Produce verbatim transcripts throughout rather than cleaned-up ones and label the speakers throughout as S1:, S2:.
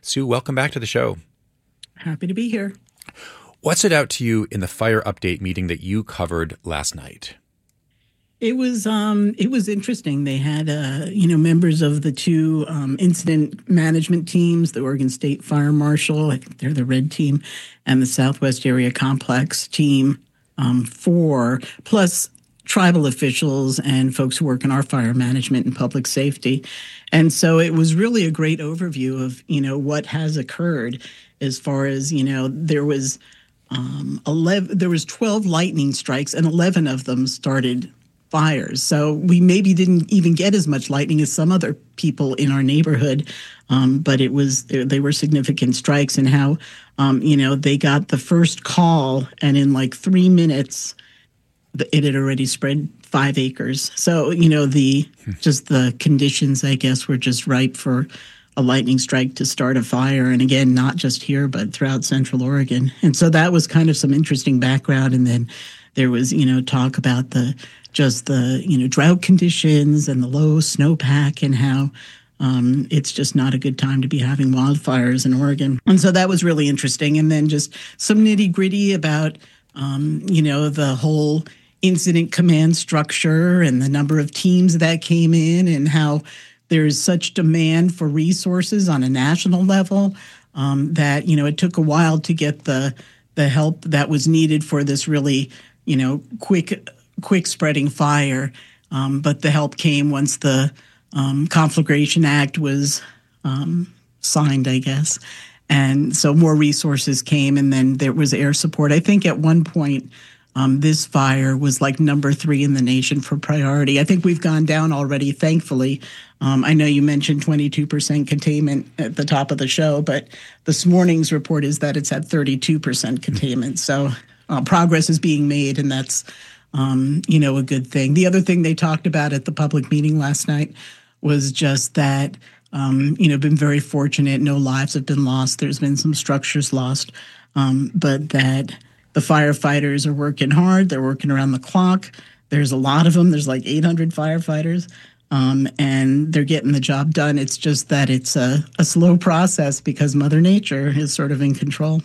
S1: Sue, welcome back to the show.
S2: Happy to be here.
S1: What stood out to you in the fire update meeting that you covered last night?
S2: It was um, it was interesting. They had uh, you know members of the two um, incident management teams, the Oregon State Fire Marshal, I think they're the red team, and the Southwest Area Complex team, um, four plus tribal officials and folks who work in our fire management and public safety. And so it was really a great overview of you know what has occurred as far as you know there was um, eleven there was twelve lightning strikes and eleven of them started fires. So we maybe didn't even get as much lightning as some other people in our neighborhood, um, but it was they were significant strikes. And how um, you know they got the first call, and in like three minutes, it had already spread five acres. So you know the just the conditions, I guess, were just ripe for a lightning strike to start a fire. And again, not just here, but throughout Central Oregon. And so that was kind of some interesting background. And then there was you know talk about the just the, you know, drought conditions and the low snowpack, and how um, it's just not a good time to be having wildfires in Oregon. And so that was really interesting. And then just some nitty gritty about, um, you know, the whole incident command structure and the number of teams that came in, and how there's such demand for resources on a national level um, that, you know, it took a while to get the the help that was needed for this really, you know, quick quick spreading fire, um, but the help came once the um, Conflagration Act was um, signed, I guess. And so more resources came, and then there was air support. I think at one point um, this fire was like number three in the nation for priority. I think we've gone down already, thankfully. Um, I know you mentioned twenty-two percent containment at the top of the show, but this morning's report is that it's at thirty-two percent containment. So uh, progress is being made, and that's Um, you know, a good thing. The other thing they talked about at the public meeting last night was just that, um, you know, been very fortunate. No lives have been lost. There's been some structures lost, um, but that the firefighters are working hard. They're working around the clock. There's a lot of them. There's like eight hundred firefighters, um, and they're getting the job done. It's just that it's a, a slow process because Mother Nature is sort of in control.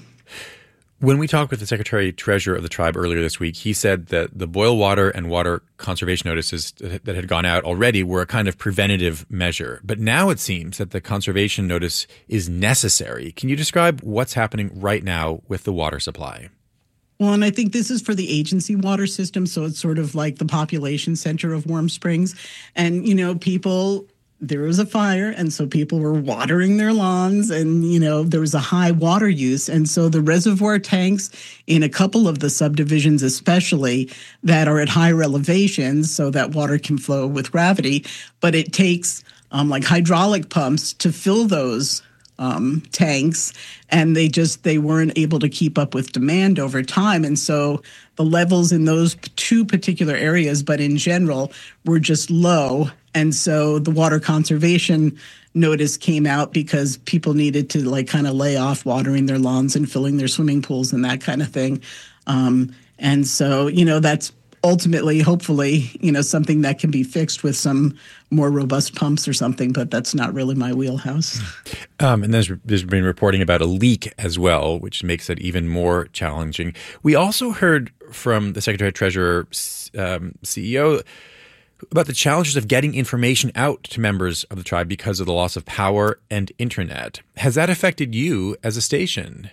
S1: When we talked with the Secretary-Treasurer of the tribe earlier this week, he said that the boil water and water conservation notices that had gone out already were a kind of preventative measure. But now it seems that the conservation notice is necessary. Can you describe what's happening right now with the water supply?
S2: Well, and I think this is for the agency water system, so it's sort of like the population center of Warm Springs. And, you know, people... there was a fire, and so people were watering their lawns, and, you know, there was a high water use. And so the reservoir tanks in a couple of the subdivisions, especially that are at higher elevations, so that water can flow with gravity. But it takes um, like hydraulic pumps to fill those um, tanks, and they just they weren't able to keep up with demand over time. And so the levels in those two particular areas, but in general, were just low. And so the water conservation notice came out because people needed to like kind of lay off watering their lawns and filling their swimming pools and that kind of thing. Um, and so, you know, that's ultimately, hopefully, you know, something that can be fixed with some more robust pumps or something, but that's not really my wheelhouse.
S1: Um, and there's, there's been reporting about a leak as well, which makes it even more challenging. We also heard from the Secretary-Treasurer, um, C E O, about the challenges of getting information out to members of the tribe because of the loss of power and internet. Has that affected you as a station?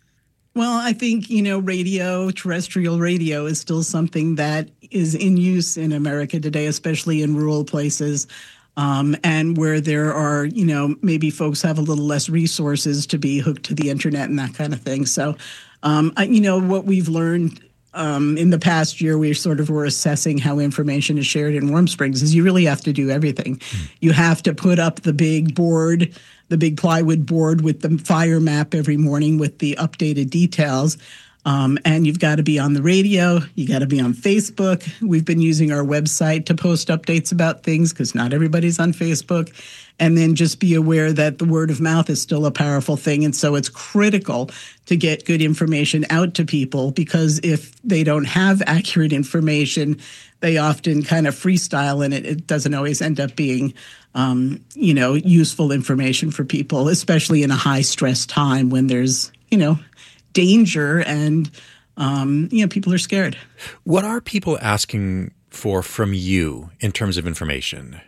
S2: Well, I think, you know, radio, terrestrial radio is still something that is in use in America today, especially in rural places, um, and where there are, you know, maybe folks have a little less resources to be hooked to the internet and that kind of thing. So, um, I, you know, what we've learned Um, in the past year, we sort of were assessing how information is shared in Warm Springs, is you really have to do everything. Mm. You have to put up the big board, the big plywood board with the fire map every morning with the updated details. Um, and you've got to be on the radio. You got to be on Facebook. We've been using our website to post updates about things because not everybody's on Facebook. And then just be aware that the word of mouth is still a powerful thing. And so it's critical to get good information out to people, because if they don't have accurate information, they often kind of freestyle, and it, it doesn't always end up being, um, you know, useful information for people, especially in a high stress time when there's, you know, danger and, um, you know, people are scared.
S1: What are people asking for from you in terms of information?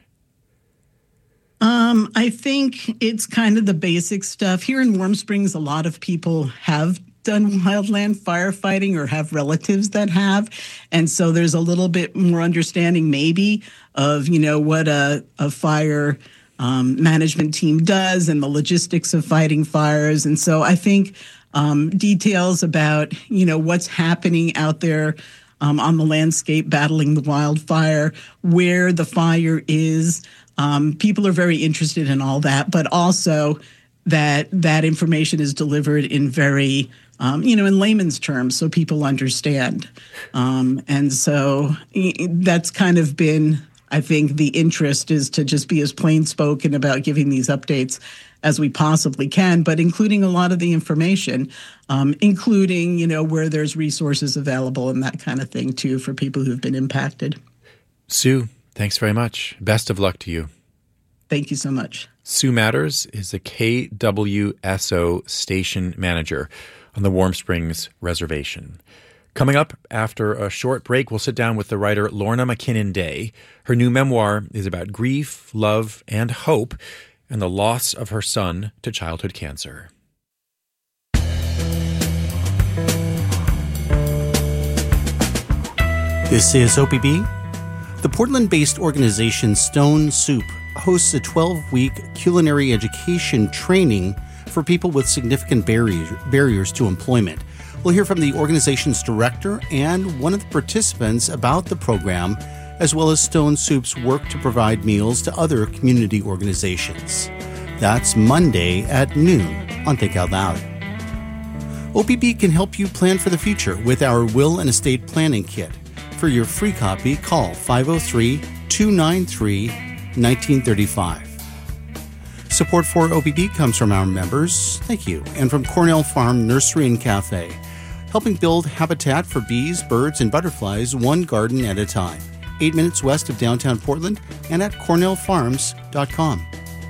S2: Um, I think it's kind of the basic stuff. Here in Warm Springs, a lot of people have done wildland firefighting or have relatives that have. And so there's a little bit more understanding maybe of, you know, what a, a fire um, management team does and the logistics of fighting fires. And so I think Um, details about, you know, what's happening out there um, on the landscape battling the wildfire, where the fire is. Um, people are very interested in all that, but also that that information is delivered in very, um, you know, in layman's terms so people understand. Um, and so that's kind of been, I think, the interest is to just be as plain spoken about giving these updates as we possibly can, but including a lot of the information, um, including, you know, where there's resources available and that kind of thing, too, for people who've been impacted.
S1: Sue, thanks very much. Best of luck to you.
S2: Thank you so much.
S1: Sue Matters is a K W S O station manager on the Warm Springs Reservation. Coming up after a short break, we'll sit down with the writer Lorna McKinnon Day. Her new memoir is about grief, love, and hope, and the loss of her son to childhood cancer.
S3: This is O P B. The Portland-based organization Stone Soup hosts a twelve-week culinary education training for people with significant barrier, barriers to employment. We'll hear from the organization's director and one of the participants about the program, as well as Stone Soup's work to provide meals to other community organizations. That's Monday at noon on Think Out Loud. O P B can help you plan for the future with our Will and Estate Planning Kit. For your free copy, call five oh three, two nine three, one nine three five. Support for O P B comes from our members, thank you, and from Cornell Farm Nursery and Cafe, helping build habitat for bees, birds, and butterflies one garden at a time. Eight minutes west of downtown Portland and at cornell farms dot com.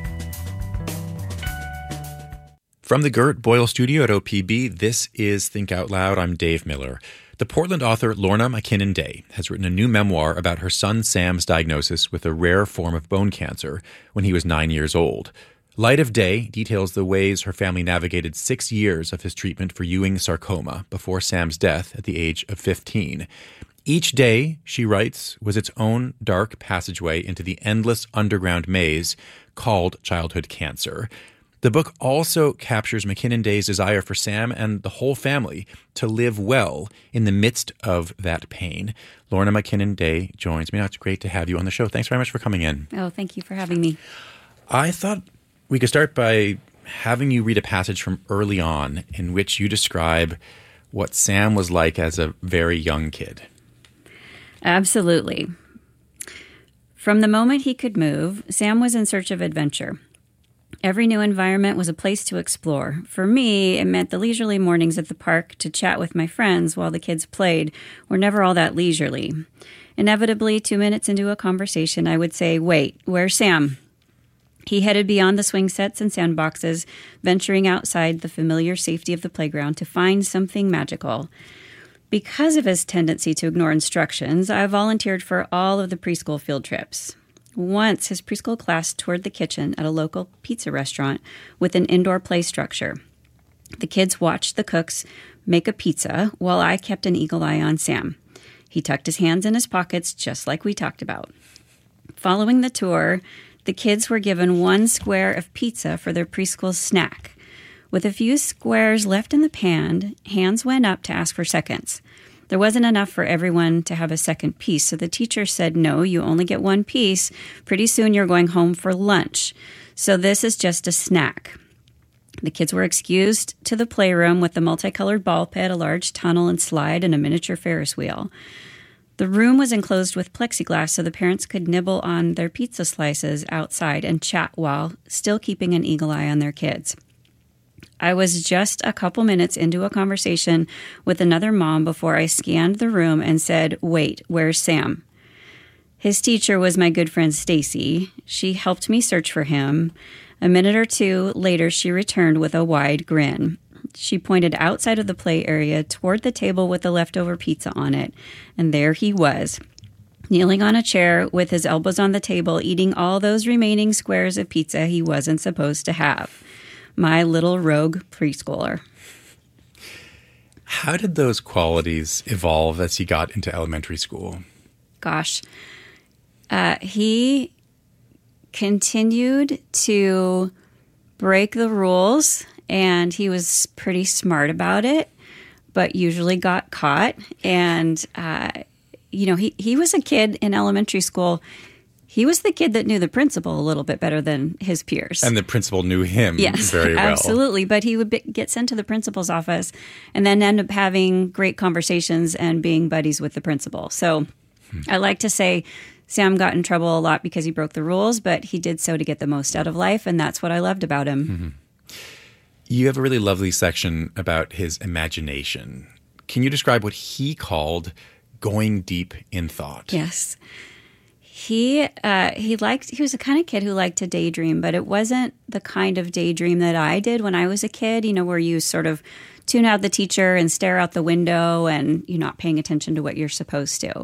S1: From the Gert Boyle Studio at O P B, this is Think Out Loud. I'm Dave Miller. The Portland author Lorna McKinnon Day has written a new memoir about her son Sam's diagnosis with a rare form of bone cancer when he was nine years old. Light of Day details the ways her family navigated six years of his treatment for Ewing sarcoma before Sam's death at the age of fifteen. Each day, she writes, was its own dark passageway into the endless underground maze called childhood cancer. The book also captures McKinnon Day's desire for Sam and the whole family to live well in the midst of that pain. Lorna McKinnon Day joins me now. It's great to have you on the show. Thanks very much for coming in.
S4: Oh, thank you for having me.
S1: I thought we could start by having you read a passage from early on in which you describe what Sam was like as a very young kid.
S4: Absolutely. From the moment he could move, Sam was in search of adventure. Every new environment was a place to explore. For me, it meant the leisurely mornings at the park to chat with my friends while the kids played were never all that leisurely. Inevitably, two minutes into a conversation, I would say, "Wait, where's Sam?" He headed beyond the swing sets and sandboxes, venturing outside the familiar safety of the playground to find something magical. Because of his tendency to ignore instructions, I volunteered for all of the preschool field trips. Once, his preschool class toured the kitchen at a local pizza restaurant with an indoor play structure. The kids watched the cooks make a pizza while I kept an eagle eye on Sam. He tucked his hands in his pockets just like we talked about. Following the tour, the kids were given one square of pizza for their preschool snack. With a few squares left in the pan, hands went up to ask for seconds. There wasn't enough for everyone to have a second piece, so the teacher said, "No, you only get one piece. Pretty soon you're going home for lunch. So this is just a snack." The kids were excused to the playroom with the multicolored ball pit, a large tunnel and slide, and a miniature Ferris wheel. The room was enclosed with plexiglass so the parents could nibble on their pizza slices outside and chat while still keeping an eagle eye on their kids. I was just a couple minutes into a conversation with another mom before I scanned the room and said, "Wait, where's Sam?" His teacher was my good friend Stacy. She helped me search for him. A minute or two later, she returned with a wide grin. She pointed outside of the play area toward the table with the leftover pizza on it, and there he was, kneeling on a chair with his elbows on the table, eating all those remaining squares of pizza he wasn't supposed to have. My little rogue preschooler.
S1: How did those qualities evolve as he got into elementary school?
S4: Gosh, uh, he continued to break the rules, and he was pretty smart about it, but usually got caught. And, uh, you know, he, he was a kid in elementary school. He was the kid that knew the principal a little bit better than his peers.
S1: And the principal knew him
S4: yes,
S1: very well.
S4: Absolutely. But he would be, get sent to the principal's office and then end up having great conversations and being buddies with the principal. So hmm. I like to say Sam got in trouble a lot because he broke the rules, but he did so to get the most out of life. And that's what I loved about him.
S1: Mm-hmm. You have a really lovely section about his imagination. Can you describe what he called going deep in thought?
S4: Yes. He uh, he liked. He was the kind of kid who liked to daydream, but it wasn't the kind of daydream that I did when I was a kid, you know, where you sort of tune out the teacher and stare out the window and you're not paying attention to what you're supposed to.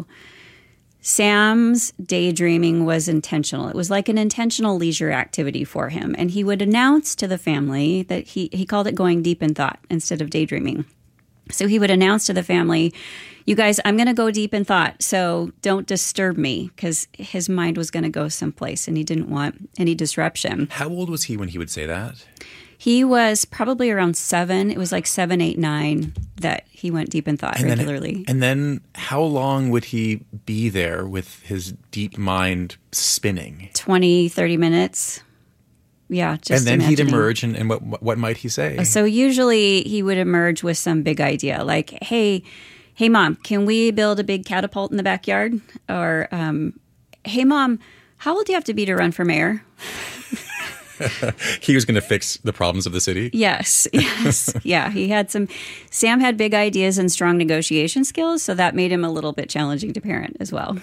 S4: Sam's daydreaming was intentional. It was like an intentional leisure activity for him. And he would announce to the family that he, he called it going deep in thought instead of daydreaming. So he would announce to the family, "You guys, I'm going to go deep in thought, so don't disturb me," because his mind was going to go someplace and he didn't want any disruption.
S1: How old was he when he would say that?
S4: He was probably around seven. It was like seven, eight, nine that he went deep in thought
S1: and
S4: regularly.
S1: Then, and then how long would he be there with his deep mind spinning?
S4: twenty, thirty minutes. Yeah, just
S1: And then
S4: imagining.
S1: he'd emerge, and, and what what might he say?
S4: So usually he would emerge with some big idea, like, hey, hey, Mom, can we build a big catapult in the backyard? Or, um, hey, Mom, how old do you have to be to run for mayor?
S1: He was going to fix the problems of the city?
S4: Yes, yes. Yeah, he had some – Sam had big ideas and strong negotiation skills, so that made him a little bit challenging to parent as well.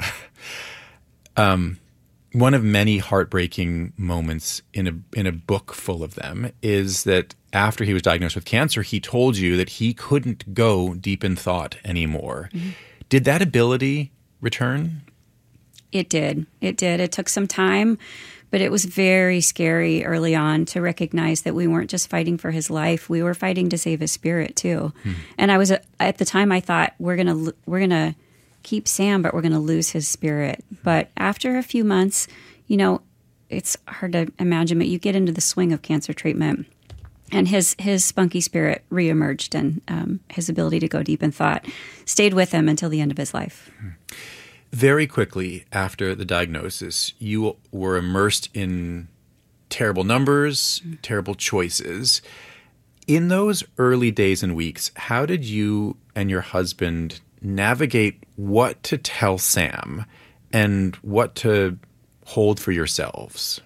S1: Um, one of many heartbreaking moments in a in a book full of them is that after he was diagnosed with cancer, he told you that he couldn't go deep in thought anymore. Mm-hmm. Did that ability return?
S4: It did. It did. It took some time, but it was very scary early on to recognize that we weren't just fighting for his life. We were fighting to save his spirit too. Hmm. And I was at the time I thought we're going to we're going to keep Sam, but we're going to lose his spirit. But after a few months, you know, it's hard to imagine, but you get into the swing of cancer treatment. And his his spunky spirit reemerged, and um, his ability to go deep in thought stayed with him until the end of his life. Hmm.
S1: Very quickly after the diagnosis, you were immersed in terrible numbers, mm-hmm. terrible choices. In those early days and weeks, how did you and your husband navigate what to tell Sam and what to hold for yourselves?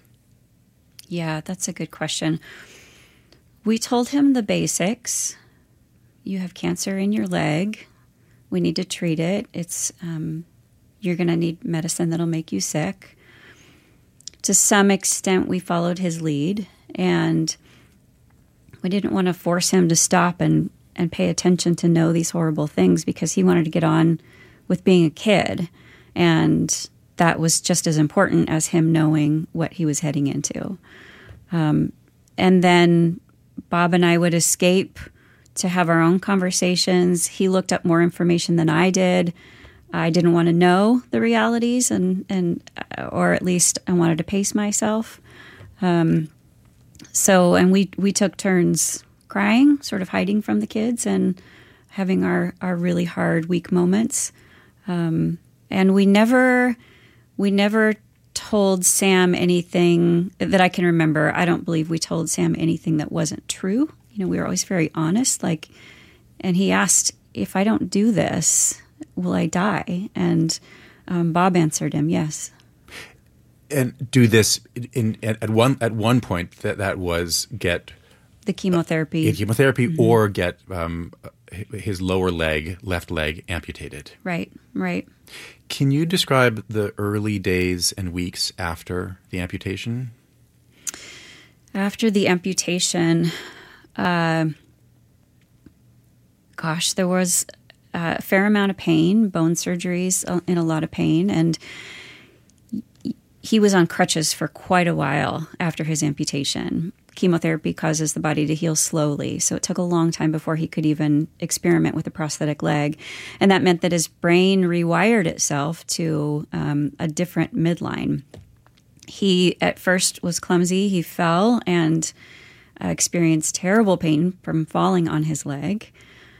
S4: Yeah, that's a good question. We told him the basics. You have cancer in your leg. We need to treat it. It's um, you're going to need medicine that'll make you sick. To some extent, we followed his lead, and we didn't want to force him to stop and, and pay attention to know these horrible things because he wanted to get on with being a kid. And that was just as important as him knowing what he was heading into. Um, and then Bob and I would escape to have our own conversations. He looked up more information than I did. I didn't want to know the realities, and, and or at least I wanted to pace myself. Um, so, and we, we took turns crying, sort of hiding from the kids and having our, our really hard, weak moments. Um, and we never, we never told Sam anything that I can remember. I don't believe we told Sam anything that wasn't true. You know, we were always very honest. Like, and he asked, if I don't do this, will I die? And um, Bob answered him, yes.
S1: And do this in, in at one at one point that that was get
S4: the chemotherapy,
S1: uh, chemotherapy, mm-hmm. or get um, his lower leg, left leg, amputated.
S4: Right, right.
S1: Can you describe the early days and weeks after the amputation?
S4: After the amputation, uh, gosh, there was a fair amount of pain, bone surgeries in a lot of pain, and he was on crutches for quite a while after his amputation. Chemotherapy causes the body to heal slowly, so it took a long time before he could even experiment with a prosthetic leg. And that meant that his brain rewired itself to um, a different midline. He, at first, was clumsy. He fell and uh, experienced terrible pain from falling on his leg.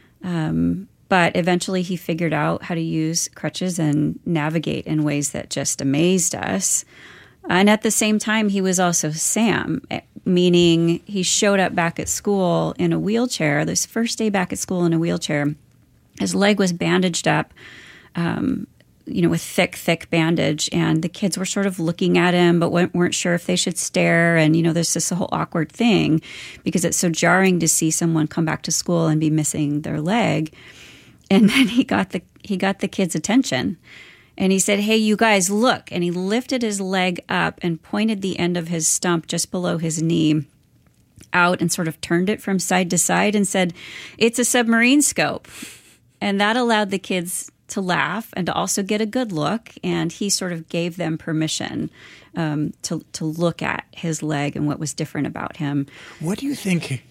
S4: Um, but eventually he figured out how to use crutches and navigate in ways that just amazed us. And at the same time, he was also Sam, meaning he showed up back at school in a wheelchair. This first day back at school in a wheelchair, his leg was bandaged up, um, you know, with thick, thick bandage. And the kids were sort of looking at him, but weren't sure if they should stare. And, you know, there's this whole awkward thing because it's so jarring to see someone come back to school and be missing their leg. And then he got the he got the kids' attention. And he said, hey, you guys, look. And he lifted his leg up and pointed the end of his stump just below his knee out and sort of turned it from side to side and said, it's a submarine scope. And that allowed the kids to laugh and to also get a good look. And he sort of gave them permission um, to, to look at his leg and what was different about him.
S1: What do you think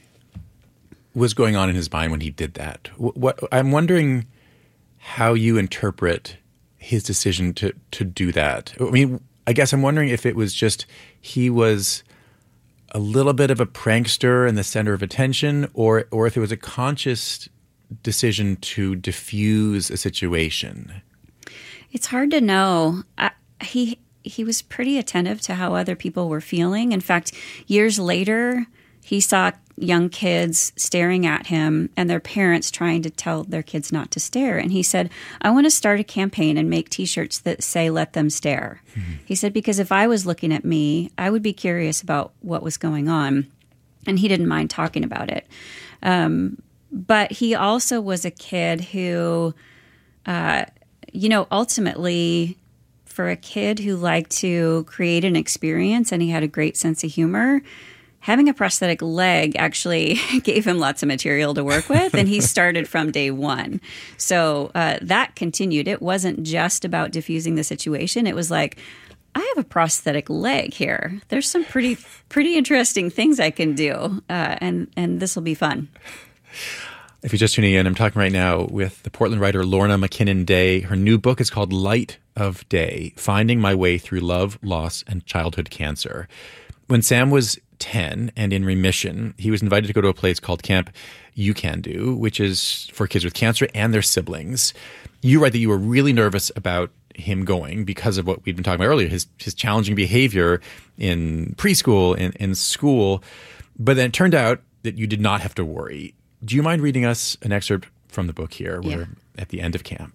S1: was going on in his mind when he did that? What, what I'm wondering how you interpret his decision to to do that. I mean, I guess I'm wondering if it was just he was a little bit of a prankster in the center of attention, or or if it was a conscious decision to diffuse a situation.
S4: It's hard to know. I, he he was pretty attentive to how other people were feeling. In fact, years later, he saw young kids staring at him and their parents trying to tell their kids not to stare. And he said, I want to start a campaign and make T-shirts that say, let them stare. Mm-hmm. He said, because if I was looking at me, I would be curious about what was going on. And he didn't mind talking about it. Um, but he also was a kid who, uh, you know, ultimately, for a kid who liked to create an experience and he had a great sense of humor, having a prosthetic leg actually gave him lots of material to work with, and he started from day one. So uh, that continued. It wasn't just about diffusing the situation. It was like, I have a prosthetic leg here. There's some pretty pretty interesting things I can do, uh, and, and this will be fun.
S1: If you're just tuning in, I'm talking right now with the Portland writer Lorna McKinnon Day. Her new book is called Light of Day, Finding My Way Through Love, Loss, and Childhood Cancer. When Sam was ten and in remission, he was invited to go to a place called Camp You Can Do, which is for kids with cancer and their siblings. You write that you were really nervous about him going because of what we'd been talking about earlier, his his challenging behavior in preschool, in, in school. But then it turned out that you did not have to worry. Do you mind reading us an excerpt from the book here?
S4: Yeah.
S1: We're at the end of camp.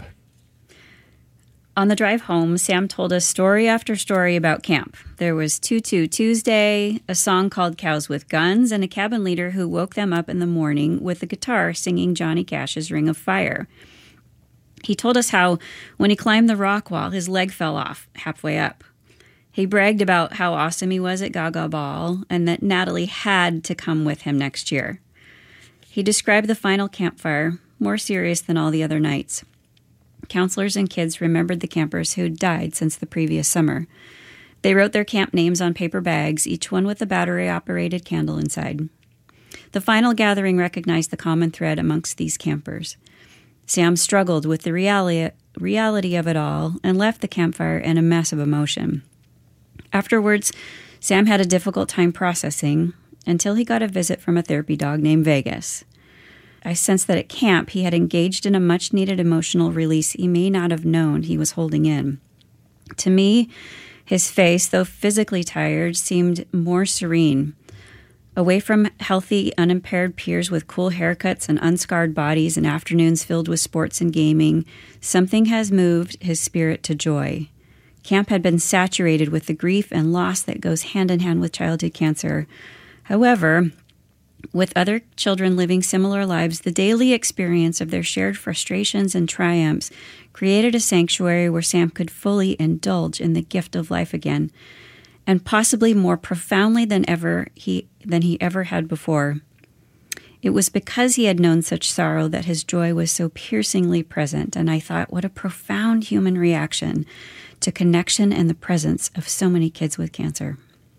S4: On the drive home, Sam told us story after story about camp. There was Tutu Tuesday, a song called Cows with Guns, and a cabin leader who woke them up in the morning with a guitar singing Johnny Cash's Ring of Fire. He told us how when he climbed the rock wall, his leg fell off halfway up. He bragged about how awesome he was at Gaga Ball and that Natalie had to come with him next year. He described the final campfire, more serious than all the other nights. Counselors and kids remembered the campers who had died since the previous summer. They wrote their camp names on paper bags, each one with a battery-operated candle inside. The final gathering recognized the common thread amongst these campers. Sam struggled with the reality, reality of it all and left the campfire in a mess of emotion. Afterwards, Sam had a difficult time processing until he got a visit from a therapy dog named Vegas. I sensed that at camp he had engaged in a much-needed emotional release he may not have known he was holding in. To me, His face, though physically tired, seemed more serene. Away from healthy, unimpaired peers with cool haircuts and unscarred bodies and afternoons filled with sports and gaming, something has moved his spirit to joy. Camp had been saturated with the grief and loss that goes hand in hand with childhood cancer. However, with other children living similar lives, the daily experience of their shared frustrations and triumphs created a sanctuary where Sam could fully indulge in the gift of life again, and possibly more profoundly than ever he than he ever had before. It was because he had known such sorrow that his joy was so piercingly present, and I thought, what a profound human reaction to connection and the presence of so many kids with cancer.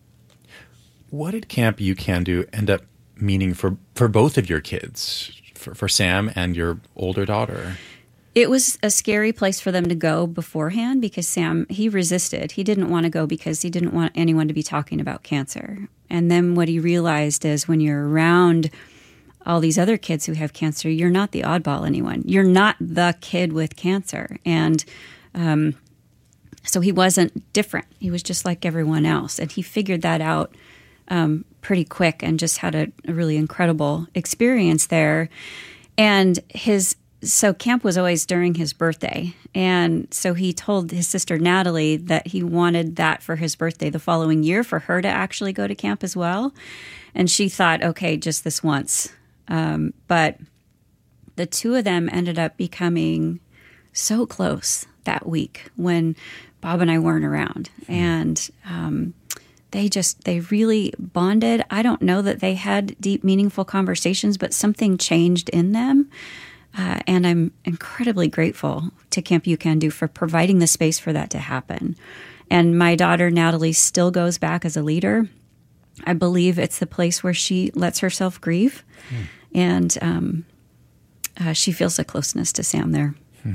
S1: What did Camp You Can Do end up meaning for, for both of your kids, for, for Sam and your older daughter?
S4: It was a scary place for them to go beforehand because Sam, he resisted. He didn't want to go because he didn't want anyone to be talking about cancer. And then what he realized is when you're around all these other kids who have cancer, you're not the oddball anyone. You're not the kid with cancer. And um, so he wasn't different. He was just like everyone else. And he figured that out um, pretty quick and just had a, a really incredible experience there. And his So camp was always during his birthday. And so he told his sister Natalie that he wanted that for his birthday the following year for her to actually go to camp as well. And she thought, okay, just this once. Um, but the two of them ended up becoming so close that week when Bob and I weren't around. And um, they just, they really bonded. I don't know that they had deep, meaningful conversations, but something changed in them. Uh, and I'm incredibly grateful to Camp You Can Do for providing the space for that to happen. And my daughter, Natalie, still goes back as a leader. I believe it's the place where she lets herself grieve. Hmm. And um, uh, she feels a closeness to Sam there. Hmm.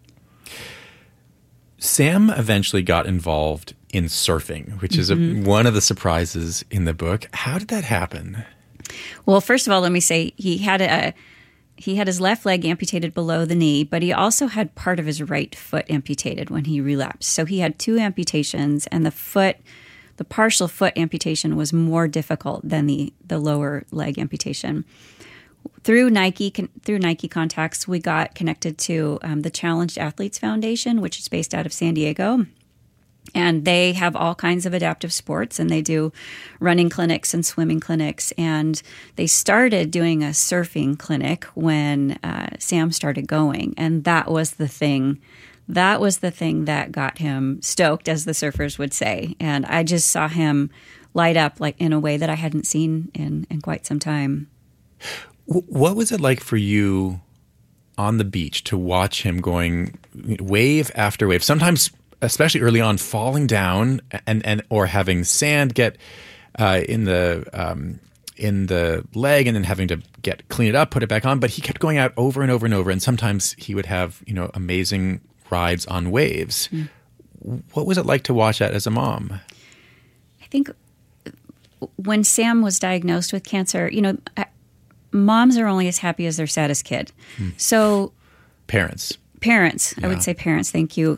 S1: Sam eventually got involved in surfing, which is mm-hmm. a, one of the surprises in the book. How did that happen?
S4: Well, first of all, let me say he had a... He had his left leg amputated below the knee, but he also had part of his right foot amputated when he relapsed. So he had two amputations, and the foot, the partial foot amputation was more difficult than the, the lower leg amputation. Through Nike, through Nike contacts, we got connected to um, the Challenged Athletes Foundation, which is based out of San Diego. And they have all kinds of adaptive sports, and they do running clinics and swimming clinics. And they started doing a surfing clinic when uh, Sam started going. And that was the thing. That was the thing that got him stoked, as the surfers would say. And I just saw him light up like in a way that I hadn't seen in, in quite some time.
S1: What was it like for you on the beach to watch him going wave after wave, sometimes especially early on, falling down and, and or having sand get uh, in the um, in the leg and then having to get clean it up, put it back on. But he kept going out over and over and over. And sometimes he would have, you know, amazing rides on waves. Mm. What was it like to watch that as a mom?
S4: I think when Sam was diagnosed with cancer, you know, moms are only as happy as their saddest kid. Mm. So
S1: parents,
S4: parents, yeah. I would say parents. Thank you.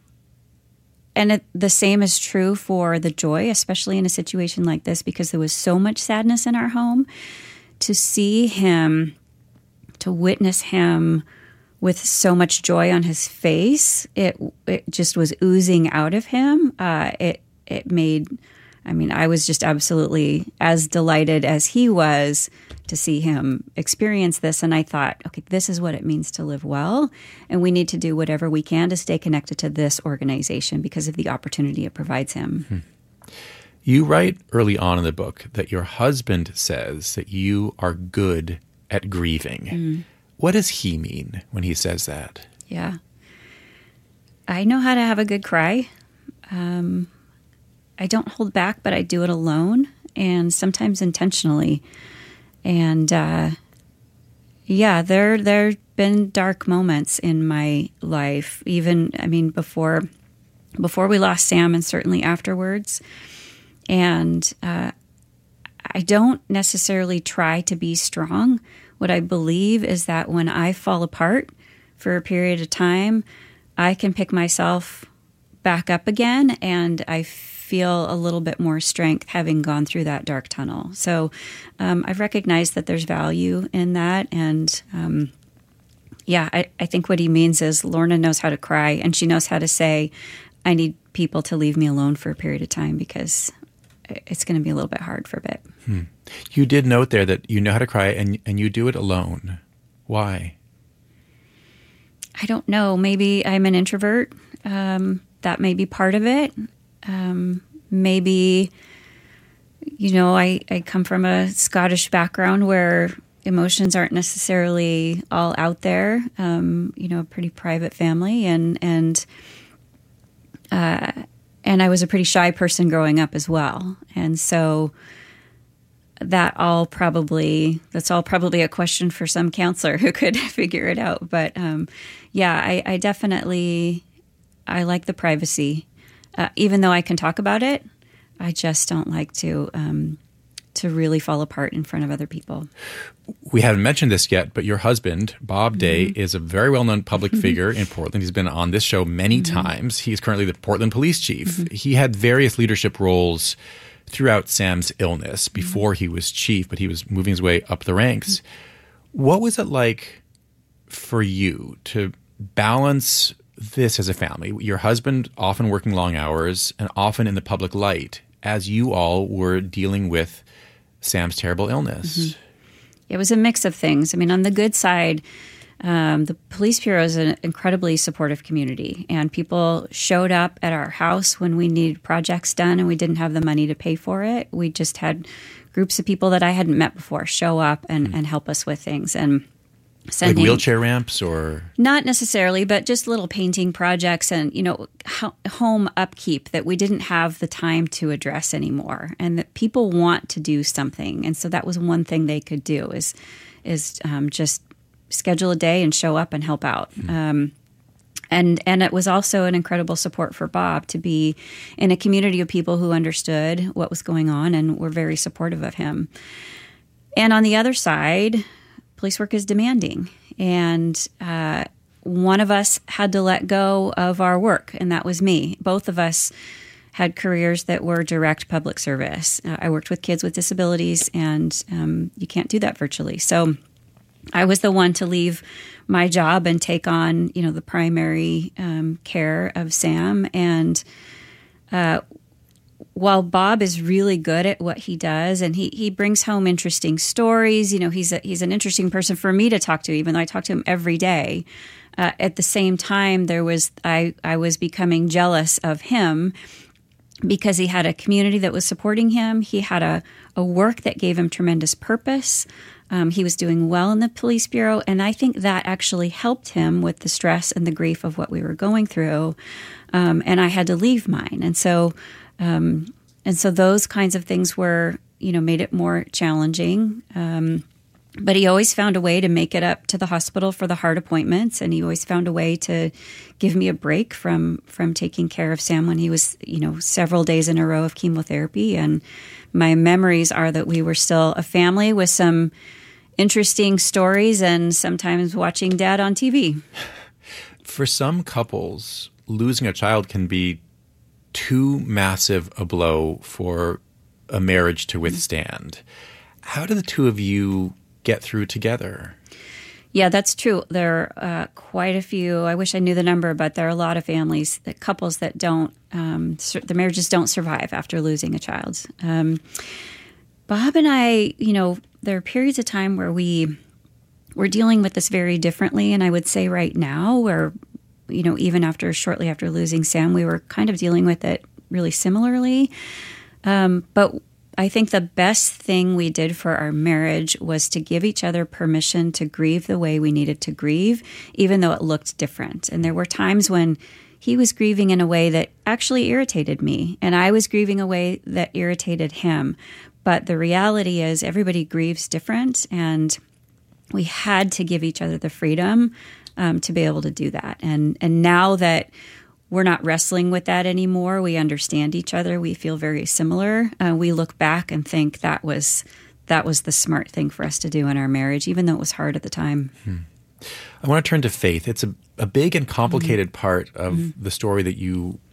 S4: And it, the same is true for the joy, especially in a situation like this, because there was so much sadness in our home. To see him, to witness him with so much joy on his face, it it just was oozing out of him. Uh, it it made, I mean, I was just absolutely as delighted as he was to see him experience this. And I thought, okay, this is what it means to live well. And we need to do whatever we can to stay connected to this organization because of the opportunity it provides him.
S1: Hmm. You write early on in the book that your husband says that you are good at grieving. Mm. What does he mean when he says that?
S4: Yeah. I know how to have a good cry. Um, I don't hold back, but I do it alone and sometimes intentionally. And, uh, yeah, there, there've been dark moments in my life, even, I mean, before, before we lost Sam and certainly afterwards. And, uh, I don't necessarily try to be strong. What I believe is that when I fall apart for a period of time, I can pick myself back up again, and I feel a little bit more strength having gone through that dark tunnel. So um, I've recognized that there's value in that, and um, yeah, I, I think what he means is Lorna knows how to cry, and she knows how to say, I need people to leave me alone for a period of time because it's going to be a little bit hard for a bit.
S1: Hmm. You did note there that you know how to cry, and and you do it alone. Why?
S4: I don't know. Maybe I'm an introvert. Um, that may be part of it. Um, maybe, you know, I, I come from a Scottish background where emotions aren't necessarily all out there. Um, you know, a pretty private family, and and uh, and I was a pretty shy person growing up as well, and so that all probably that's all probably a question for some counselor who could figure it out. But um, yeah, I, I definitely I like the privacy, uh, even though I can talk about it. I just don't like to um, to really fall apart in front of other people.
S1: We haven't mentioned this yet, but your husband, Bob Day, mm-hmm. is a very well-known public figure in Portland. He's been on this show many mm-hmm. times. He's currently the Portland police chief. Mm-hmm. He had various leadership roles throughout Sam's illness before he was chief, but he was moving his way up the ranks. What was it like for you to balance this as a family? Your husband often working long hours and often in the public light as you all were dealing with Sam's terrible illness.
S4: Mm-hmm. It was a mix of things. I mean, on the good side, Um, the Police Bureau is an incredibly supportive community, and people showed up at our house when we needed projects done and we didn't have the money to pay for it. We just had groups of people that I hadn't met before show up and, mm-hmm. and help us with things. And sending,
S1: like wheelchair ramps or?
S4: Not necessarily, but just little painting projects and, you know, ho- home upkeep that we didn't have the time to address anymore, and that people want to do something. And so that was one thing they could do is, is um, just schedule a day and show up and help out. Mm-hmm. Um, and and it was also an incredible support for Bob to be in a community of people who understood what was going on and were very supportive of him. And on the other side, police work is demanding. And uh, one of us had to let go of our work, and that was me. Both of us had careers that were direct public service. Uh, I worked with kids with disabilities, and um, you can't do that virtually. So I was the one to leave my job and take on, you know, the primary um, care of Sam. And uh, while Bob is really good at what he does, and he he brings home interesting stories, you know, he's a, he's an interesting person for me to talk to, even though I talk to him every day. Uh, at the same time, there was I I was becoming jealous of him because he had a community that was supporting him. He had a a work that gave him tremendous purpose. Um, he was doing well in the Police Bureau, and I think that actually helped him with the stress and the grief of what we were going through. Um, and I had to leave mine, and so um, and so those kinds of things were, you know, made it more challenging. Um, but he always found a way to make it up to the hospital for the heart appointments, and he always found a way to give me a break from from taking care of Sam when he was, you know, several days in a row of chemotherapy. And my memories are that we were still a family with some interesting stories and sometimes watching Dad on T V.
S1: For some couples, losing a child can be too massive a blow for a marriage to withstand. How do the two of you get through together?
S4: Yeah, that's true. There are uh, quite a few. I wish I knew the number, but there are a lot of families, that couples that don't, um, sur- the marriages don't survive after losing a child. Um, Bob and I, you know, there are periods of time where we we're dealing with this very differently, and I would say right now, where, you know, even after shortly after losing Sam, we were kind of dealing with it really similarly. Um, but I think the best thing we did for our marriage was to give each other permission to grieve the way we needed to grieve, even though it looked different. And there were times when he was grieving in a way that actually irritated me, and I was grieving a way that irritated him. But the reality is everybody grieves different, and we had to give each other the freedom um, to be able to do that. And and now that we're not wrestling with that anymore, we understand each other, we feel very similar. Uh, we look back and think that was that was the smart thing for us to do in our marriage, even though it was hard at the time.
S1: Hmm. I want to turn to faith. It's a, a big and complicated mm-hmm. part of mm-hmm. the story that you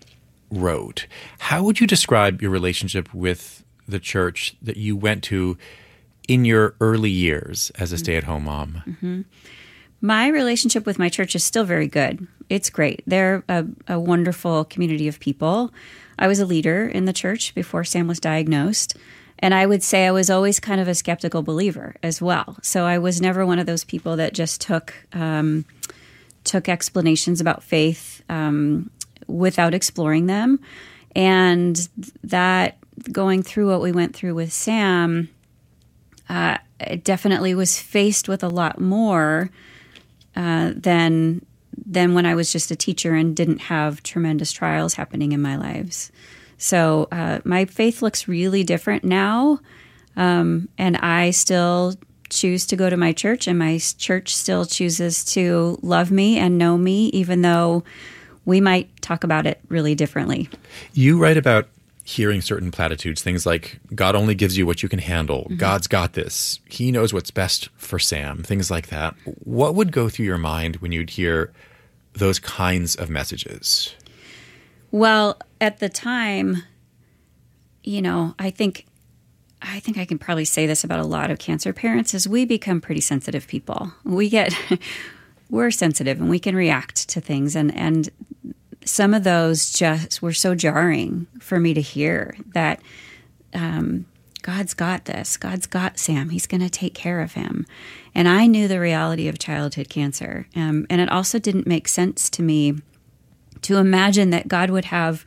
S1: road. How would you describe your relationship with the church that you went to in your early years as a stay-at-home mom?
S4: Mm-hmm. My relationship with my church is still very good. It's great. They're a, a wonderful community of people. I was a leader in the church before Sam was diagnosed. And I would say I was always kind of a skeptical believer as well. So I was never one of those people that just took um, took explanations about faith um, without exploring them. And that going through what we went through with Sam, uh, it definitely was faced with a lot more uh, than than when I was just a teacher and didn't have tremendous trials happening in my lives. So uh, my faith looks really different now, um, and I still choose to go to my church, and my church still chooses to love me and know me, even though we might talk about it really differently.
S1: You write about hearing certain platitudes, things like, God only gives you what you can handle, mm-hmm. God's got this, He knows what's best for Sam, things like that. What would go through your mind when you'd hear those kinds of messages?
S4: Well, at the time, you know, I think I think I can probably say this about a lot of cancer parents, is we become pretty sensitive people. We get we're sensitive and we can react to things, and and some of those just were so jarring for me to hear, that um, God's got this. God's got Sam. He's going to take care of him. And I knew the reality of childhood cancer, um, and it also didn't make sense to me to imagine that God would have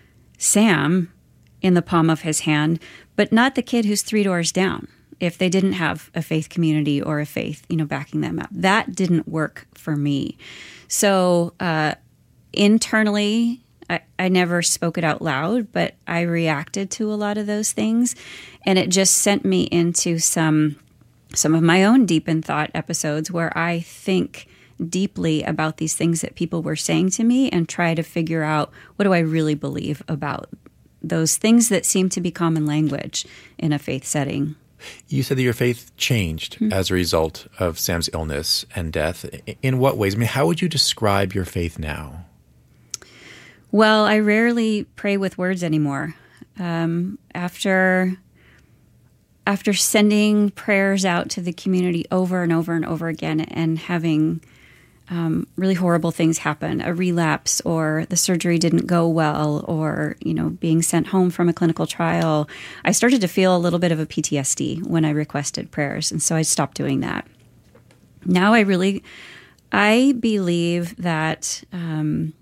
S4: Sam in the palm of his hand, but not the kid who's three doors down, if they didn't have a faith community or a faith, you know, backing them up. That didn't work for me. So uh, internally, I, I never spoke it out loud, but I reacted to a lot of those things, and it just sent me into some some of my own deep in thought episodes where I think deeply about these things that people were saying to me and try to figure out, what do I really believe about those things that seem to be common language in a faith setting.
S1: You said that your faith changed mm-hmm. as a result of Sam's illness and death. In what ways? I mean, how would you describe your faith now?
S4: Well, I rarely pray with words anymore. Um, after after sending prayers out to the community over and over and over again, and having Um, really horrible things happen, a relapse, or the surgery didn't go well, or, you know, being sent home from a clinical trial, I started to feel a little bit of a P T S D when I requested prayers. And so I stopped doing that. Now I really, I believe that um,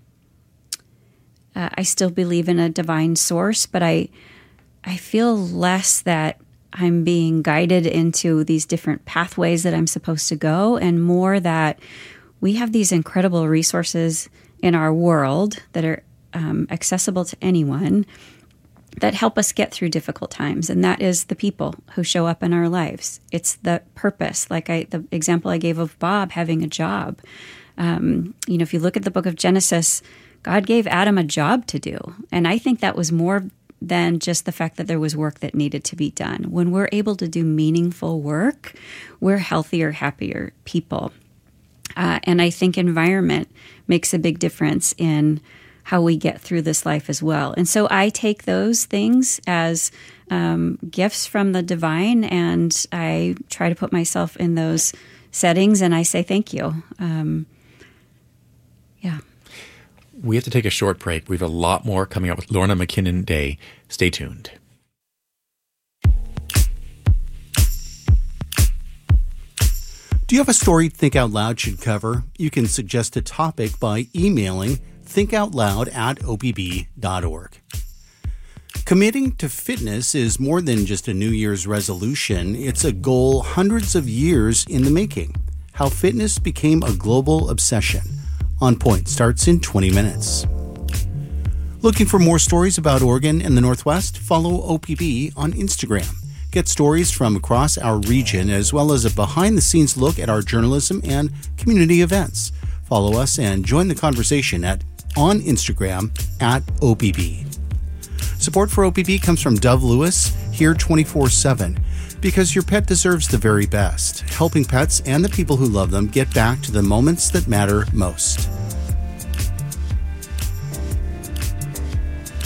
S4: uh, I still believe in a divine source, but I, I feel less that I'm being guided into these different pathways that I'm supposed to go, and more that we have these incredible resources in our world that are um, accessible to anyone that help us get through difficult times. And that is the people who show up in our lives. It's the purpose, like I, the example I gave of Bob having a job. Um, you know, if you look at the book of Genesis, God gave Adam a job to do. And I think that was more than just the fact that there was work that needed to be done. When we're able to do meaningful work, we're healthier, happier people. Uh, and I think environment makes a big difference in how we get through this life as well. And so I take those things as um, gifts from the divine, and I try to put myself in those settings, and I say thank you. Um, yeah.
S1: We have to take a short break. We have a lot more coming up with Lorna McKinnon Day. Stay tuned.
S3: Do you have a story Think Out Loud should cover? You can suggest a topic by emailing thinkoutloud at o p b dot org. Committing to fitness is more than just a New Year's resolution. It's a goal hundreds of years in the making. How fitness became a global obsession. On Point starts in twenty minutes. Looking for more stories about Oregon and the Northwest? Follow O P B on Instagram. Get stories from across our region, as well as a behind-the-scenes look at our journalism and community events. Follow us and join the conversation at on Instagram at O P B. Support for O P B comes from Dove Lewis, here twenty-four seven, because your pet deserves the very best, helping pets and the people who love them get back to the moments that matter most.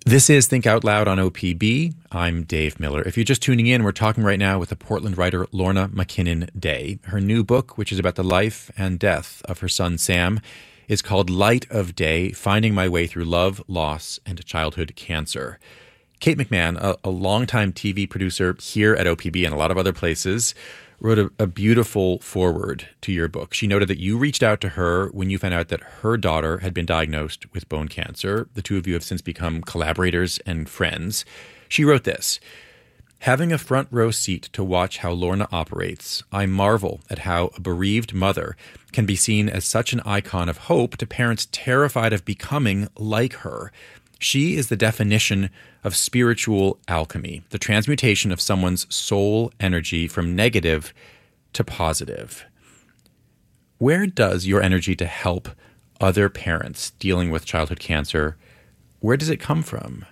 S1: This is Think Out Loud on O P B. I'm Dave Miller. If you're just tuning in, we're talking right now with the Portland writer Lorna McKinnon Day. Her new book, which is about the life and death of her son Sam, is called Light of Day, Finding My Way Through Love, Loss, and Childhood Cancer. Kate McMahon, a, a longtime T V producer here at O P B and a lot of other places, wrote a, a beautiful foreword to your book. She noted that you reached out to her when you found out that her daughter had been diagnosed with bone cancer. The two of you have since become collaborators and friends. She wrote this: "Having a front row seat to watch how Lorna operates, I marvel at how a bereaved mother can be seen as such an icon of hope to parents terrified of becoming like her. She is the definition of spiritual alchemy, the transmutation of someone's soul energy from negative to positive." Where does your energy to help other parents dealing with childhood cancer, where does it come from?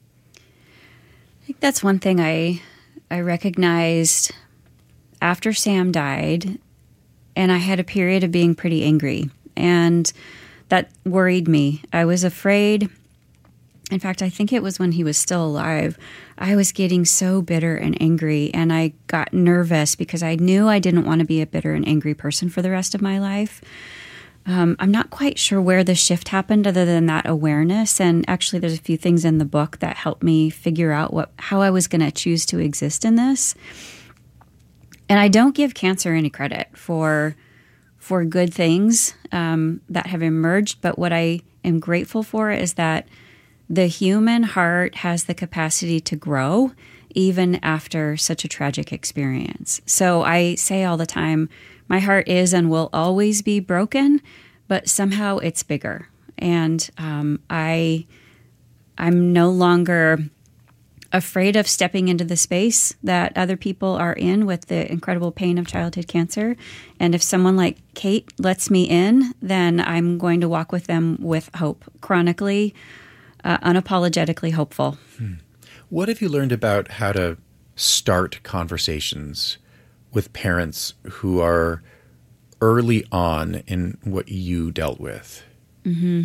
S4: I think that's one thing I I recognized after Sam died, and I had a period of being pretty angry, and that worried me. I was afraid. In fact, I think it was when he was still alive. I was getting so bitter and angry, and I got nervous because I knew I didn't want to be a bitter and angry person for the rest of my life. Um, I'm not quite sure where the shift happened other than that awareness. And actually, there's a few things in the book that helped me figure out what how I was going to choose to exist in this. And I don't give cancer any credit for, for good things um, that have emerged. But what I am grateful for is that the human heart has the capacity to grow even after such a tragic experience. So I say all the time, my heart is and will always be broken, but somehow it's bigger. And um, I, I'm no longer afraid of stepping into the space that other people are in with the incredible pain of childhood cancer. And if someone like Kate lets me in, then I'm going to walk with them with hope, chronically Uh, unapologetically hopeful.
S1: Hmm. What have you learned about how to start conversations with parents who are early on in what you dealt with?
S4: Mm-hmm.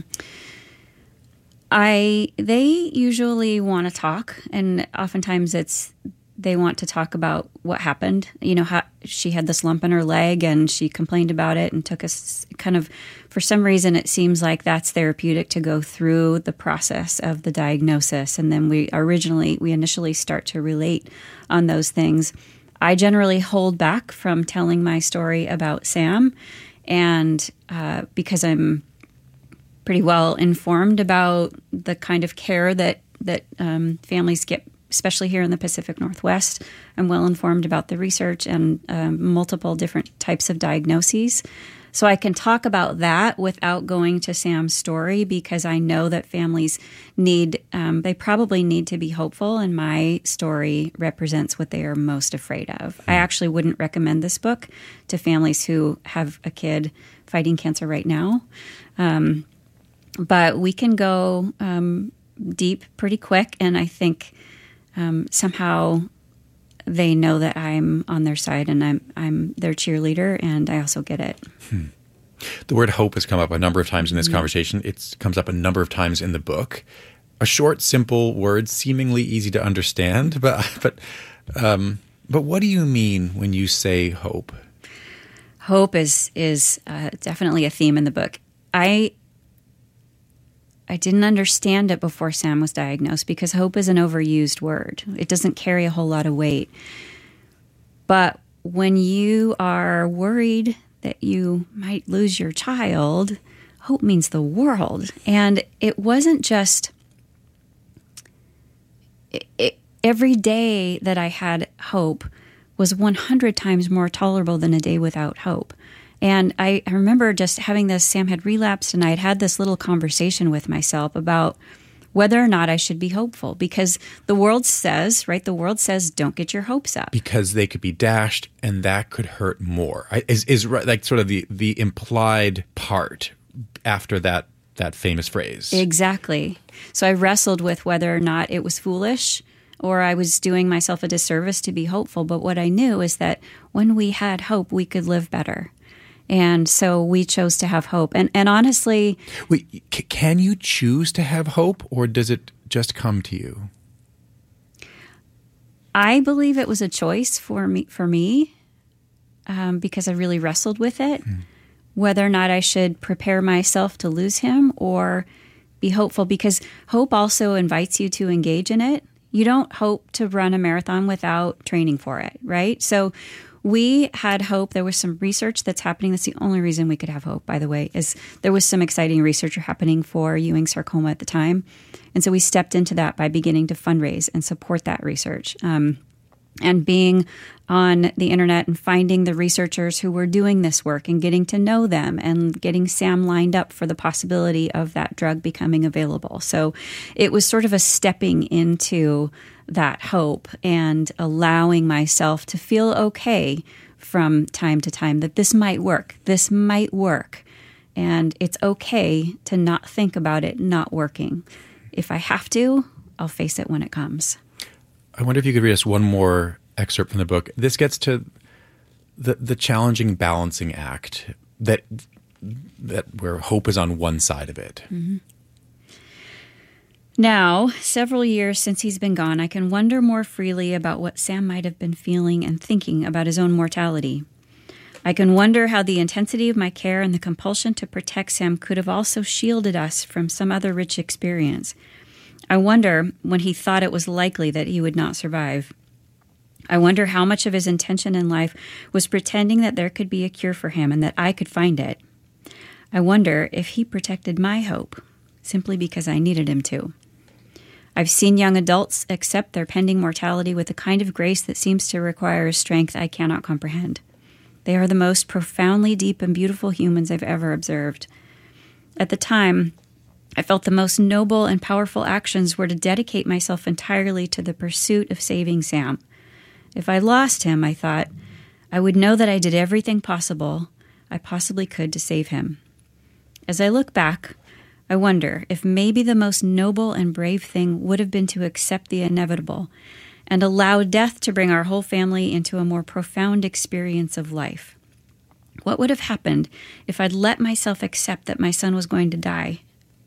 S4: I they usually want to talk, and oftentimes it's they want to talk about what happened. You know, how she had this lump in her leg and she complained about it and took us kind of, for some reason, it seems like that's therapeutic to go through the process of the diagnosis. And then we originally, we initially start to relate on those things. I generally hold back from telling my story about Sam, and uh, because I'm pretty well informed about the kind of care that, that um, families get, especially here in the Pacific Northwest. I'm well informed about the research and um, multiple different types of diagnoses. So I can talk about that without going to Sam's story, because I know that families need, um, they probably need to be hopeful, and my story represents what they are most afraid of. I actually wouldn't recommend this book to families who have a kid fighting cancer right now. Um, but we can go um, deep pretty quick, and I think Um, somehow they know that I'm on their side and I'm I'm their cheerleader, and I also get it.
S1: Hmm. The word hope has come up a number of times in this mm-hmm. conversation. It comes up a number of times in the book. A short, simple word, seemingly easy to understand, but but um, but what do you mean when you say hope?
S4: Hope is is uh, definitely a theme in the book. I. I didn't understand it before Sam was diagnosed, because hope is an overused word. It doesn't carry a whole lot of weight. But when you are worried that you might lose your child, hope means the world. And it wasn't just it, it, every day that I had hope was one hundred times more tolerable than a day without hope. And I, I remember just having this, Sam had relapsed, and I had had this little conversation with myself about whether or not I should be hopeful, because the world says, right, the world says, don't get your hopes up.
S1: Because they could be dashed, and that could hurt more. I, is is like sort of the, the implied part after that that famous phrase.
S4: Exactly. So I wrestled with whether or not it was foolish or I was doing myself a disservice to be hopeful. But what I knew is that when we had hope, we could live better. And so we chose to have hope. And and honestly...
S1: Wait, c- can you choose to have hope, or does it just come to you?
S4: I believe it was a choice for me, for me um, because I really wrestled with it, mm. whether or not I should prepare myself to lose him or be hopeful, because hope also invites you to engage in it. You don't hope to run a marathon without training for it, right? So we had hope. There was some research that's happening. That's the only reason we could have hope, by the way, is there was some exciting research happening for Ewing sarcoma at the time. And so we stepped into that by beginning to fundraise and support that research. Um, and being on the internet and finding the researchers who were doing this work and getting to know them and getting Sam lined up for the possibility of that drug becoming available. So it was sort of a stepping into that hope and allowing myself to feel okay from time to time that this might work, this might work. And it's okay to not think about it not working. If I have to, I'll face it when it comes.
S1: I wonder if you could read us one more excerpt from the book. This gets to the the challenging balancing act that that where hope is on one side of it.
S4: Mm-hmm. Now, several years since he's been gone, I can wonder more freely about what Sam might have been feeling and thinking about his own mortality. I can wonder how the intensity of my care and the compulsion to protect Sam could have also shielded us from some other rich experience. I wonder when he thought it was likely that he would not survive. I wonder how much of his intention in life was pretending that there could be a cure for him and that I could find it. I wonder if he protected my hope simply because I needed him to. I've seen young adults accept their pending mortality with a kind of grace that seems to require a strength I cannot comprehend. They are the most profoundly deep and beautiful humans I've ever observed. At the time, I felt the most noble and powerful actions were to dedicate myself entirely to the pursuit of saving Sam. If I lost him, I thought, I would know that I did everything possible I possibly could to save him. As I look back, I wonder if maybe the most noble and brave thing would have been to accept the inevitable and allow death to bring our whole family into a more profound experience of life. What would have happened if I'd let myself accept that my son was going to die?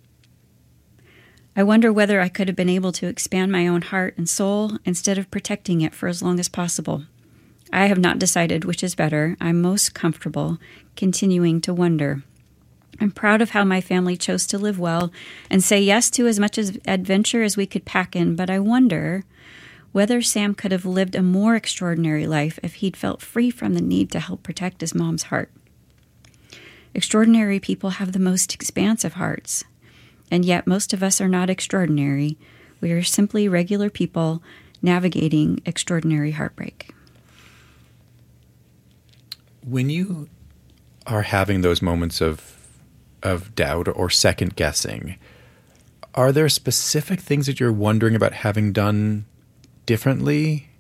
S4: I wonder whether I could have been able to expand my own heart and soul instead of protecting it for as long as possible. I have not decided which is better. I'm most comfortable continuing to wonder. I'm proud of how my family chose to live well and say yes to as much as adventure as we could pack in, but I wonder whether Sam could have lived a more extraordinary life if he'd felt free from the need to help protect his mom's heart. Extraordinary people have the most expansive hearts, and yet most of us are not extraordinary. We are simply regular people navigating extraordinary heartbreak.
S1: When you are having those moments of of doubt or second guessing, are there specific things that you're wondering about having done differently?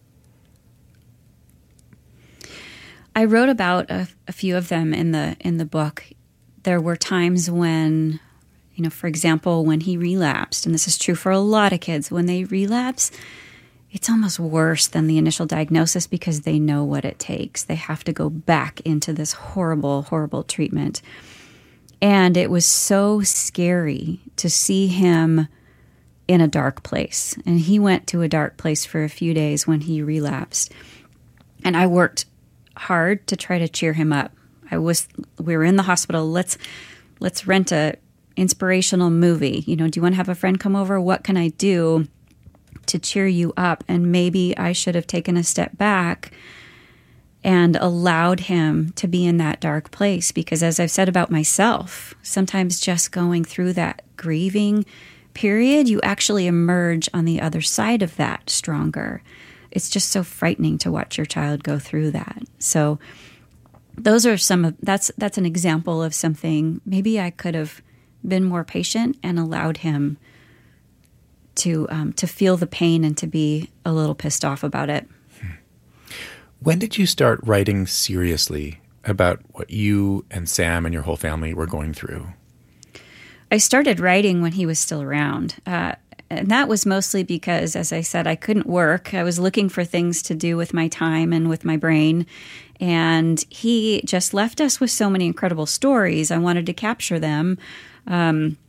S4: I wrote about a, a few of them in the in the book. There were times when, you know, for example, when he relapsed, and this is true for a lot of kids, when they relapse, it's almost worse than the initial diagnosis because they know what it takes. They have to go back into this horrible, horrible treatment. And it was so scary to see him in a dark place. And he went to a dark place for a few days when he relapsed. And I worked hard to try to cheer him up. I was, we were in the hospital. Let's, let's rent a inspirational movie. You know, do you want to have a friend come over? What can I do to cheer you up? And maybe I should have taken a step back and allowed him to be in that dark place. Because as I've said about myself, sometimes just going through that grieving period, you actually emerge on the other side of that stronger. It's just so frightening to watch your child go through that. So those are some of, that's, that's an example of something maybe I could have been more patient and allowed him to, um, to feel the pain and to be a little pissed off about it.
S1: When did you start writing seriously about what you and Sam and your whole family were going through?
S4: I started writing when he was still around. Uh, and that was mostly because, as I said, I couldn't work. I was looking for things to do with my time and with my brain. And he just left us with so many incredible stories. I wanted to capture them. Um,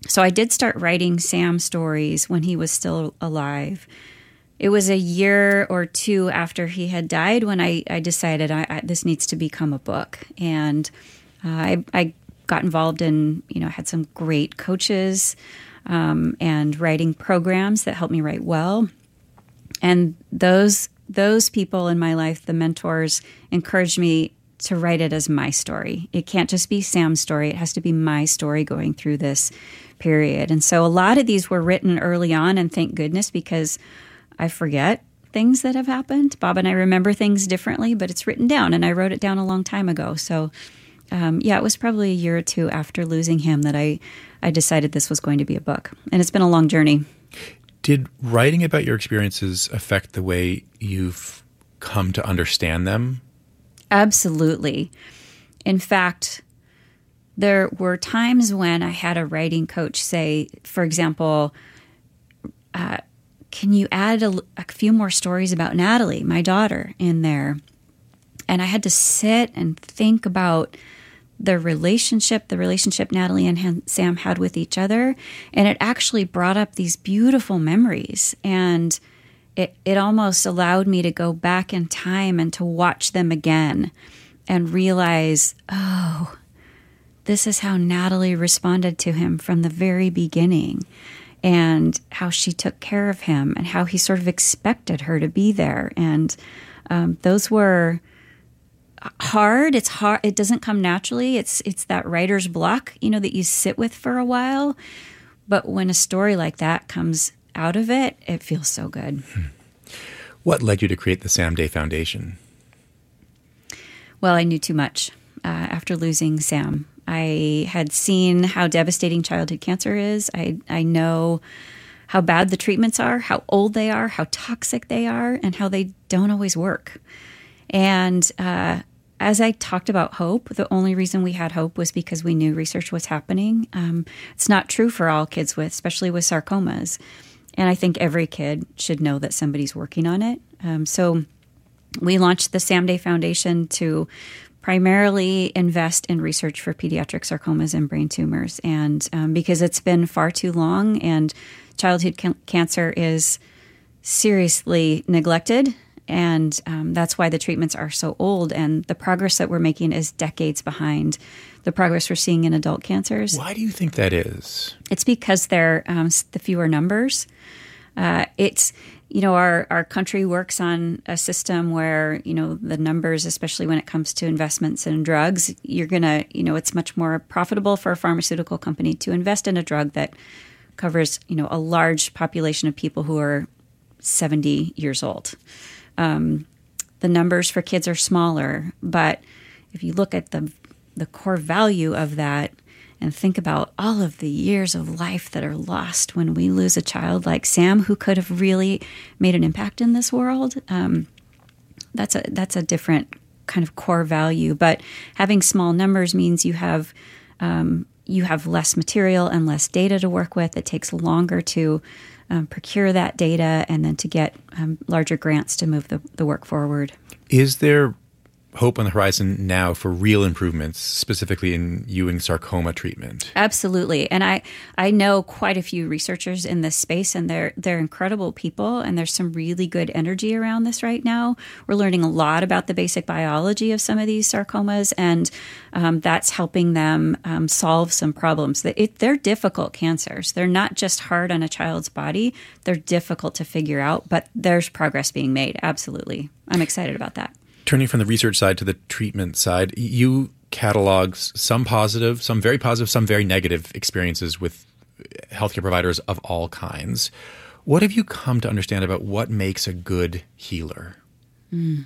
S4: So I did start writing Sam stories when he was still alive. It was a year or two after he had died when I, I decided I, I, this needs to become a book. And uh, I, I got involved in, you know, I had some great coaches um, and writing programs that helped me write well. And those those people in my life, the mentors, encouraged me to write it as my story. It can't just be Sam's story. It has to be my story going through this period. And so a lot of these were written early on, and thank goodness, because I forget things that have happened. Bob and I remember things differently, but it's written down, and I wrote it down a long time ago. So, um, yeah, it was probably a year or two after losing him that I, I decided this was going to be a book. And it's been a long journey.
S1: Did writing about your experiences affect the way you've come to understand them?
S4: Absolutely. In fact, there were times when I had a writing coach say, for example, uh, can you add a, a few more stories about Natalie, my daughter, in there? And I had to sit and think about the relationship, the relationship Natalie and Sam had with each other. And it actually brought up these beautiful memories. And it, it almost allowed me to go back in time and to watch them again and realize, oh, this is how Natalie responded to him from the very beginning, and how she took care of him, and how he sort of expected her to be there. And um, those were hard. It's hard. It doesn't come naturally. It's it's that writer's block, you know, that you sit with for a while. But when a story like that comes out of it, it feels so good.
S1: What led you to create the Sam Day Foundation?
S4: Well, I knew too much uh, after losing Sam. I had seen how devastating childhood cancer is. I I know how bad the treatments are, how old they are, how toxic they are, and how they don't always work. And uh, as I talked about hope, the only reason we had hope was because we knew research was happening. Um, it's not true for all kids with, especially with sarcomas. And I think every kid should know that somebody's working on it. Um, so we launched the Sam Day Foundation to primarily invest in research for pediatric sarcomas and brain tumors. And um, because it's been far too long, and childhood can- cancer is seriously neglected. And um, that's why the treatments are so old. And the progress that we're making is decades behind the progress we're seeing in adult cancers.
S1: Why do you think that is?
S4: It's because they're um, the fewer numbers. Uh, it's, you know, our, our country works on a system where, you know, the numbers, especially when it comes to investments in drugs, you're going to, you know, it's much more profitable for a pharmaceutical company to invest in a drug that covers, you know, a large population of people who are seventy years old. Um, the numbers for kids are smaller, but if you look at the the core value of that and think about all of the years of life that are lost when we lose a child like Sam, who could have really made an impact in this world, um, that's a that's a different kind of core value. But having small numbers means you have um, you have less material and less data to work with. It takes longer to Um, procure that data, and then to get um, larger grants to move the, the work forward.
S1: Is there hope on the horizon now for real improvements, specifically in Ewing sarcoma treatment?
S4: Absolutely. And I, I know quite a few researchers in this space, and they're they're incredible people, and there's some really good energy around this right now. We're learning a lot about the basic biology of some of these sarcomas, and um, that's helping them um, solve some problems. It, they're difficult cancers. They're not just hard on a child's body. They're difficult to figure out, but there's progress being made. Absolutely. I'm excited about that.
S1: Turning from the research side to the treatment side, you catalog some positive, some very positive, some very negative experiences with healthcare providers of all kinds. What have you come to understand about what makes a good healer?
S4: Mm.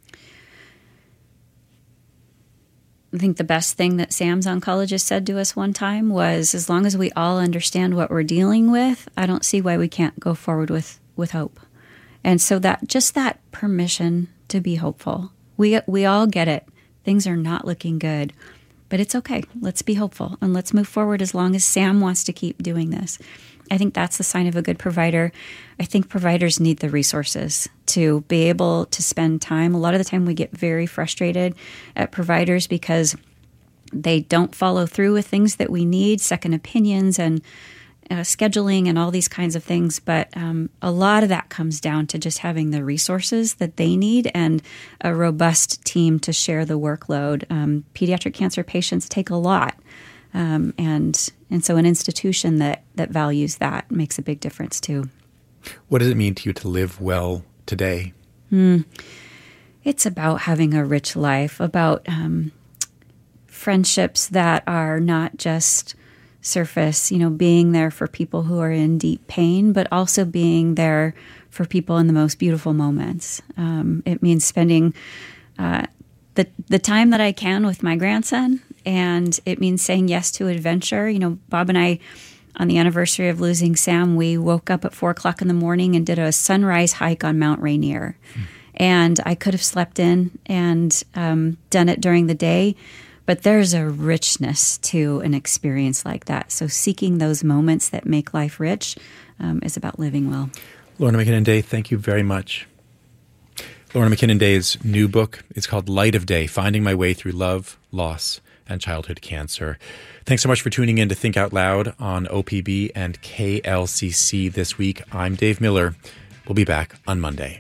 S4: I think the best thing that Sam's oncologist said to us one time was, as long as we all understand what we're dealing with, I don't see why we can't go forward with, with hope. And so that just that permission to be hopeful. We we all get it. Things are not looking good, but it's okay. Let's be hopeful, and let's move forward as long as Sam wants to keep doing this. I think that's the sign of a good provider. I think providers need the resources to be able to spend time. A lot of the time we get very frustrated at providers because they don't follow through with things that we need, second opinions and uh, scheduling and all these kinds of things. But um, a lot of that comes down to just having the resources that they need and a robust team to share the workload. Um, pediatric cancer patients take a lot. Um, and and so an institution that, that values that makes a big difference too.
S1: What does it mean to you to live well today?
S4: Mm. It's about having a rich life, about um, friendships that are not just surface, you know, being there for people who are in deep pain, but also being there for people in the most beautiful moments. Um, it means spending uh, the the time that I can with my grandson, and it means saying yes to adventure. You know, Bob and I, on the anniversary of losing Sam, we woke up at four o'clock in the morning and did a sunrise hike on Mount Rainier. Mm. And I could have slept in and um, done it during the day, but there's a richness to an experience like that. So seeking those moments that make life rich um, is about living well.
S1: Lorna McKinnon Day, thank you very much. Lorna McKinnon Day's new book is called Light of Day, Finding My Way Through Love, Loss, and Childhood Cancer. Thanks so much for tuning in to Think Out Loud on O P B and K L C C this week. I'm Dave Miller. We'll be back on Monday.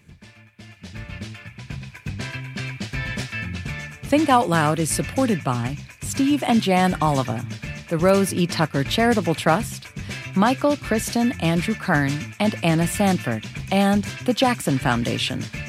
S5: Think Out Loud is supported by Steve and Jan Oliva, the Rose E. Tucker Charitable Trust, Michael, Kristen, Andrew Kern, and Anna Sanford, and the Jackson Foundation.